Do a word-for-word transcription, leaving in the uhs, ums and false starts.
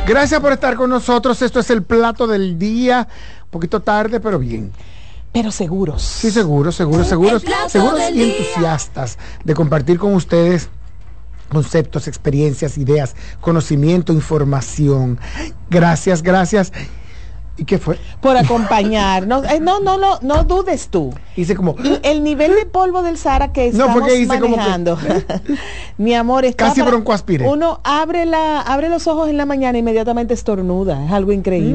Gracias por estar con nosotros. Esto es el plato del día. Un poquito tarde, pero bien. Pero seguros. Sí, seguros, seguros, seguros. Seguros y entusiastas de compartir con ustedes conceptos, experiencias, ideas, conocimiento, información. Gracias, gracias. ¿Y qué fue? Por acompañarnos. Eh, no, no, no, no dudes tú. Hice como... El nivel de polvo del Sahara que estamos no, porque hice manejando. Como que... Mi amor, está casi para... broncoaspiré. Uno abre, la, abre los ojos en la mañana e inmediatamente estornuda. Es algo increíble.